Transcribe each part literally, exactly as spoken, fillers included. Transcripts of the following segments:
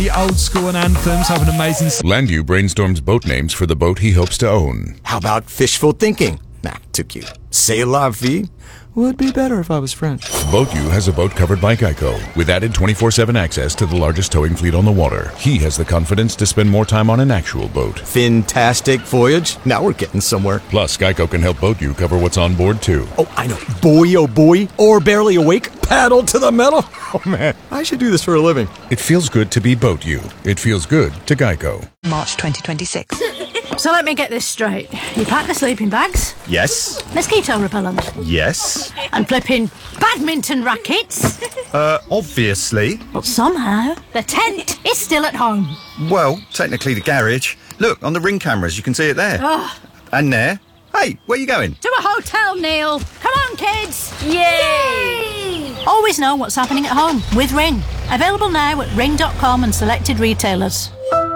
The old school and anthems have an amazing... Landu brainstorms boat names for the boat he hopes to own. How about fishful thinking? Nah, too cute. C'est la vie? Would be better if I was French. BoatU has a boat covered by Geico, with added twenty-four seven access to the largest towing fleet on the water. He has the confidence to spend more time on an actual boat. Fantastic voyage. Now we're getting somewhere. Plus, Geico can help BoatU cover what's on board, too. Oh, I know. Boy, oh boy. Or barely awake. Paddle to the metal. Oh, man. I should do this for a living. It feels good to be BoatU. It feels good to Geico. March twenty twenty-six. So let me get this straight. You pack the sleeping bags? Yes. Mosquito repellent? Yes. And flipping badminton rackets? Uh, obviously. But somehow, the tent is still at home. Well, technically the garage. Look, on the ring cameras, you can see it there. Oh. And there. Hey, where you going? To a hotel, Neil. Come on, kids. Yay! Always know what's happening at home with Ring. Available now at ring dot com and selected retailers.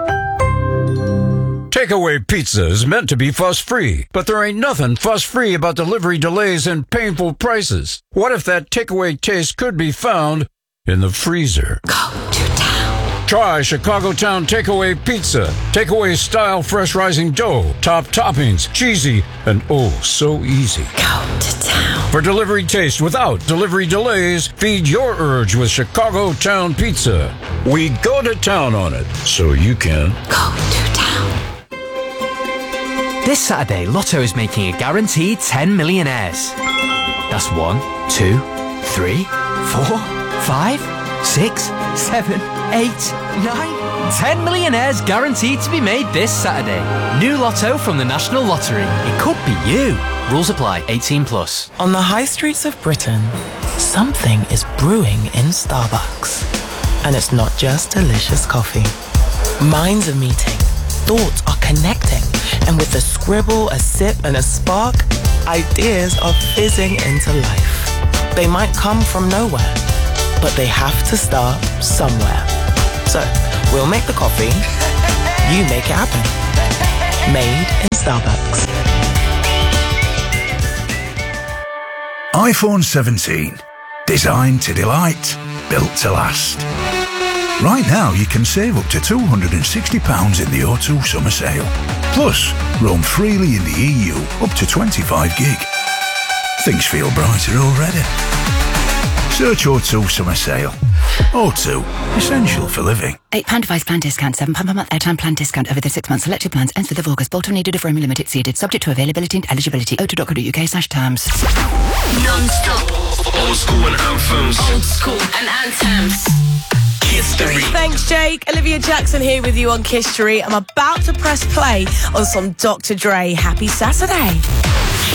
Takeaway pizza is meant to be fuss-free, but there ain't nothing fuss-free about delivery delays and painful prices. What if that takeaway taste could be found in the freezer? Go to town. Try Chicago Town Takeaway Pizza. Takeaway style fresh rising dough, top toppings, cheesy, and oh, so easy. Go to town. For delivery taste without delivery delays, feed your urge with Chicago Town Pizza. We go to town on it, so you can go to town. This Saturday, Lotto is making a guaranteed ten millionaires. That's one, two, three, four, five, six, seven, eight, nine. ten millionaires guaranteed to be made this Saturday. New Lotto from the National Lottery. It could be you. Rules apply. eighteen plus. On the high streets of Britain, something is brewing in Starbucks. And it's not just delicious coffee. Minds are meeting. Thoughts are connecting. And with a scribble, a sip, and a spark, ideas are fizzing into life. They might come from nowhere, but they have to start somewhere. So, we'll make the coffee, you make it happen. Made in Starbucks. iPhone seventeen. Designed to delight, built to last. Right now, you can save up to two hundred sixty pounds in the O two summer sale. Plus, roam freely in the E U up to twenty-five gig. Things feel brighter already. Search O two summer sale. O two, essential for living. eight pound device plan discount, seven pound per month airtime plan discount over the six months. Selected plans ends fifth of August. Bolt-on needed if roaming limit exceeded. Subject to availability and eligibility. o two dot co dot uk slash terms. Non-stop. Old school and anthems. Old school and anthems. History. Thanks, Jake. Olivia Jackson here with you on History. I'm about to press play on some Doctor Dre. Happy Saturday.